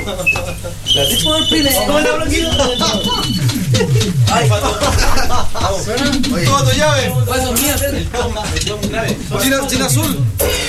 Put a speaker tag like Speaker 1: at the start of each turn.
Speaker 1: ¿Cómo la bloqueo?
Speaker 2: Ay,
Speaker 3: Toma tu llave.
Speaker 1: ¿Cuál son mías?
Speaker 3: China azul.